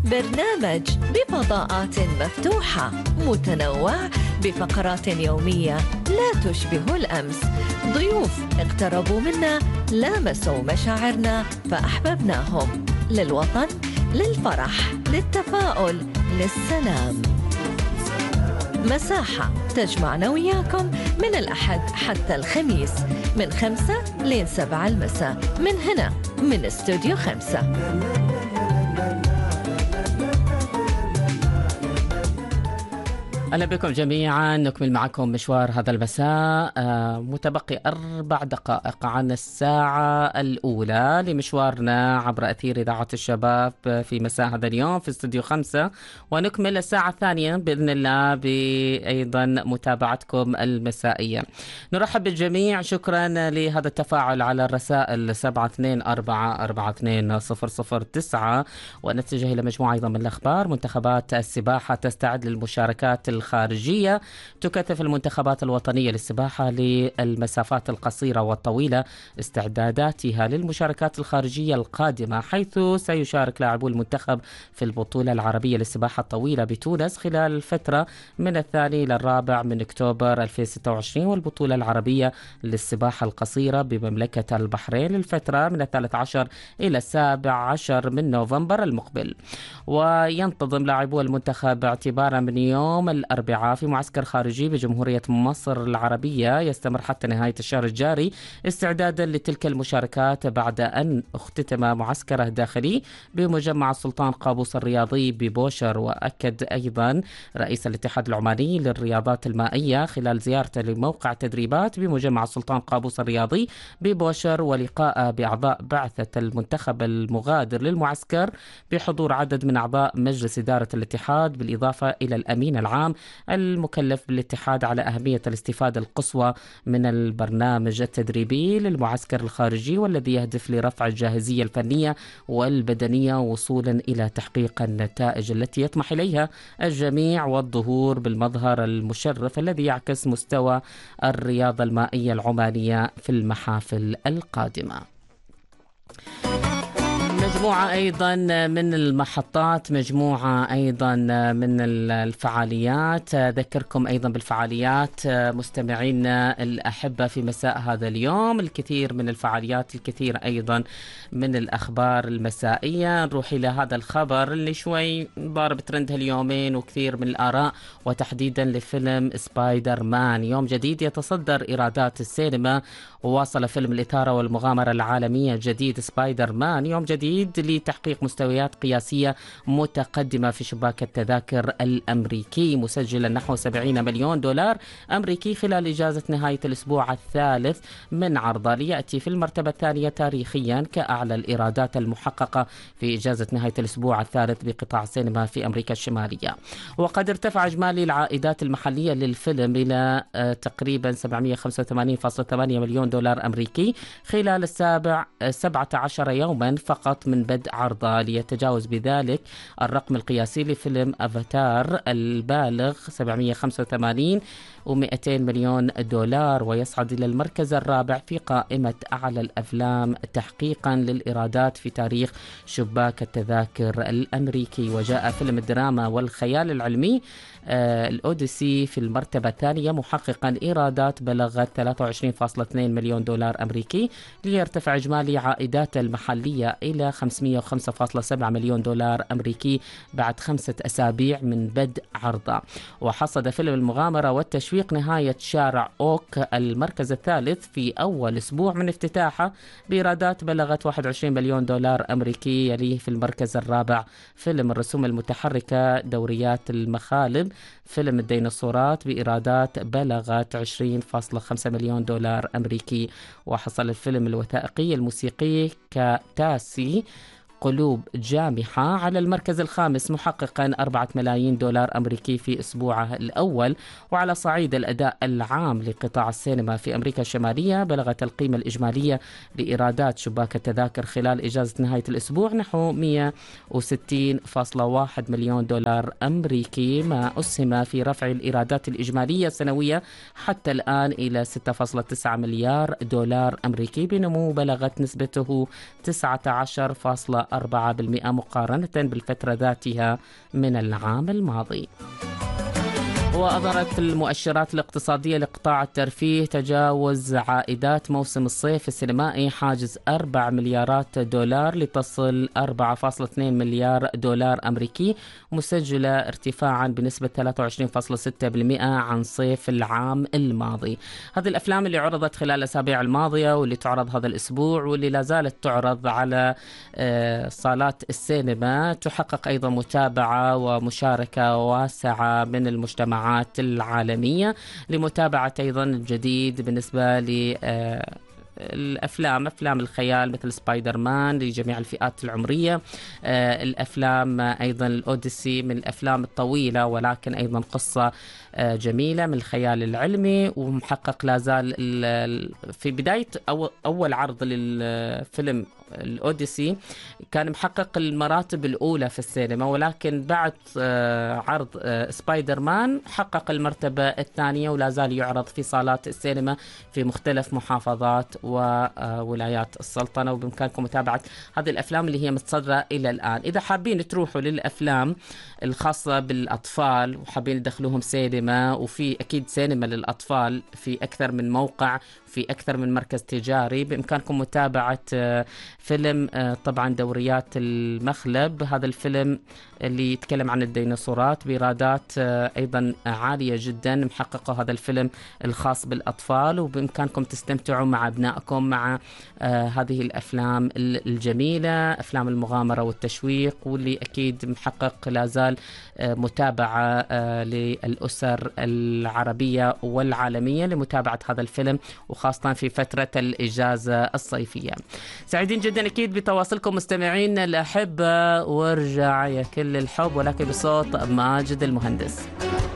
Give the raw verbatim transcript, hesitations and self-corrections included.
برنامج بفضاءات مفتوحة متنوع بفقرات يومية لا تشبه الأمس. ضيوف اقتربوا منا، لامسوا مشاعرنا فأحببناهم. للوطن، للفرح، للتفاؤل، للسلام. مساحة تجمعنا وياكم من الأحد حتى الخميس من خمسة لين سبعة المساء من هنا من استوديو خمسة. أهلا بكم جميعا. نكمل معكم مشوار هذا المساء. آه متبقي أربع دقائق عن الساعة الأولى لمشوارنا عبر أثير إذاعة الشباب في مساء هذا اليوم في استوديو خمسة، ونكمل الساعة الثانية بإذن الله بأيضا متابعتكم المسائية. نرحب بالجميع، شكرا لهذا التفاعل على الرسائل سبعة اثنين أربعة أربعة اثنين صفر صفر تسعة. ونتجه إلى مجموعة أيضا من الأخبار. منتخبات السباحة تستعد للمشاركات الخارجية. تكثف المنتخبات الوطنية للسباحة للمسافات القصيرة والطويلة استعداداتها للمشاركات الخارجية القادمة، حيث سيشارك لاعبو المنتخب في البطولة العربية للسباحة الطويلة بتونس خلال الفترة من الثاني للرابع من أكتوبر ألفين وستة وعشرين، والبطولة العربية للسباحة القصيرة بمملكة البحرين للفترة من الثالث عشر إلى السابع عشر من نوفمبر المقبل. وينتظم لاعبو المنتخب اعتبارا من يوم الأربعاء في معسكر خارجي بجمهورية مصر العربية يستمر حتى نهاية الشهر الجاري استعدادا لتلك المشاركات، بعد أن اختتم معسكره الداخلي بمجمع السلطان قابوس الرياضي ببوشر. وأكد أيضا رئيس الاتحاد العماني للرياضات المائية خلال زيارته لموقع تدريبات بمجمع السلطان قابوس الرياضي ببوشر ولقاء بأعضاء بعثة المنتخب المغادر للمعسكر بحضور عدد من أعضاء مجلس إدارة الاتحاد، بالإضافة إلى الأمين العام المكلف بالاتحاد على أهمية الاستفادة القصوى من البرنامج التدريبي للمعسكر الخارجي، والذي يهدف لرفع الجاهزية الفنية والبدنية وصولا إلى تحقيق النتائج التي يطمح إليها الجميع، والظهور بالمظهر المشرف الذي يعكس مستوى الرياضة المائية العمانية في المحافل القادمة. مجموعة أيضا من المحطات، مجموعة أيضا من الفعاليات. أذكركم أيضا بالفعاليات مستمعينا الأحبة في مساء هذا اليوم. الكثير من الفعاليات، الكثير أيضا من الأخبار المسائية. نروح إلى هذا الخبر اللي شوي ضارب ترند هاليومين وكثير من الآراء، وتحديدا لفيلم سبايدر مان. يوم جديد يتصدر إيرادات السينما، وواصل فيلم الإثارة والمغامرة العالمية الجديد سبايدر مان يوم جديد لتحقيق مستويات قياسية متقدمة في شباك التذاكر الأمريكي، مسجلا نحو سبعين مليون دولار أمريكي خلال إجازة نهاية الأسبوع الثالث من عرضه، ليأتي في المرتبة الثانية تاريخيا كأعلى الإيرادات المحققة في إجازة نهاية الأسبوع الثالث بقطاع السينما في أمريكا الشمالية. وقد ارتفع إجمالي العائدات المحلية للفيلم إلى تقريبا سبعمئة وخمسة وثمانين فاصلة ثمانية مليون دولار أمريكي خلال السابع سبعة عشر يوما فقط من بدء عرضه، ليتجاوز بذلك الرقم القياسي لفيلم أفاتار البالغ سبعمئة وخمسة وثمانين ومئتين مليون دولار، ويصعد إلى المركز الرابع في قائمة أعلى الأفلام تحقيقا للإيرادات في تاريخ شباك التذاكر الأمريكي. وجاء فيلم الدراما والخيال العلمي آه الأوديسي في المرتبة الثانية محققا إيرادات بلغت ثلاثة وعشرين فاصلة اثنين مليون دولار أمريكي، ليرتفع إجمالي عائداته المحلية إلى خمسمئة وخمسة فاصلة سبعة مليون دولار أمريكي بعد خمسة أسابيع من بدء عرضه. وحصد فيلم المغامرة والتشويق نهاية شارع أوك المركز الثالث في أول أسبوع من افتتاحه بإيرادات بلغت واحد وعشرين مليون دولار أمريكي. يليه في المركز الرابع فيلم الرسوم المتحركة دوريات المخالب فيلم الديناصورات بإيرادات بلغت عشرين فاصلة خمسة مليون دولار أمريكي. وحصل الفيلم الوثائقي الموسيقي كتاسي قلوب جامحة على المركز الخامس محققا أربعة ملايين دولار أمريكي في أسبوعه الأول. وعلى صعيد الأداء العام لقطاع السينما في أمريكا الشمالية، بلغت القيمة الإجمالية لإيرادات شباك التذاكر خلال إجازة نهاية الأسبوع نحو مئة وستين فاصلة واحد مليون دولار أمريكي، ما أسهم في رفع الإيرادات الإجمالية السنوية حتى الآن إلى ستة فاصلة تسعة مليار دولار أمريكي، بنمو بلغت نسبته تسعة عشر فاصلة أربعة بالمئة مقارنة بالفترة ذاتها من العام الماضي. وأظهرت المؤشرات الاقتصادية لقطاع الترفيه تجاوز عائدات موسم الصيف السينمائي حاجز أربع مليارات دولار لتصل أربعة فاصلة اثنين مليار دولار أمريكي، مسجلة ارتفاعا بنسبة ثلاثة وعشرين فاصلة ستة بالمئة عن صيف العام الماضي. هذه الأفلام اللي عرضت خلال الأسابيع الماضية واللي تعرض هذا الأسبوع واللي لا زالت تعرض على صالات السينما تحقق أيضا متابعة ومشاركة واسعة من المجتمع العالمية لمتابعة أيضا الجديد بالنسبة ل الأفلام أفلام الخيال مثل سبايدر مان لجميع الفئات العمرية. الأفلام أيضا الأوديسي من الأفلام الطويلة ولكن أيضا قصة جميلة من الخيال العلمي، ومحقق لا زال في بداية أول عرض للفيلم الأوديسي كان محقق المراتب الأولى في السينما، ولكن بعد عرض سبايدر مان حقق المرتبة الثانية ولا زال يعرض في صالات السينما في مختلف محافظات وولايات السلطنة. وبإمكانكم متابعة هذه الأفلام اللي هي متصدرة إلى الآن. إذا حابين تروحوا للأفلام الخاصة بالأطفال وحابين تدخلوهم سينما، وفي أكيد سينما للأطفال في أكثر من موقع في أكثر من مركز تجاري، بإمكانكم متابعة فيلم طبعا دوريات المخلب. هذا الفيلم اللي يتكلم عن الديناصورات بإيرادات أيضا عالية جدا محققة هذا الفيلم الخاص بالأطفال، وبإمكانكم تستمتعوا مع أبنائكم مع هذه الأفلام الجميلة، أفلام المغامرة والتشويق، واللي أكيد محقق لا زال متابعة للأسر العربية والعالمية لمتابعة هذا الفيلم وخاصة في فترة الإجازة الصيفية. سعيدين جدا أكيد بتواصلكم مستمعين الأحبة، وارجع يا كل الحب ولكن بصوت ماجد المهندس.